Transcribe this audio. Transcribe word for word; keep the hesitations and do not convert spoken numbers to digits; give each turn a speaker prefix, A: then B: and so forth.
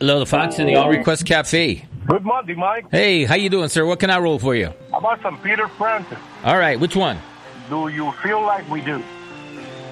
A: Hello, the Fox in the All Request Cafe.
B: Good Monday, Mike.
A: Hey, how you doing, sir? What can I roll for you?
B: How about some Peter Frampton?
A: All right, which one?
B: Do you feel like we do?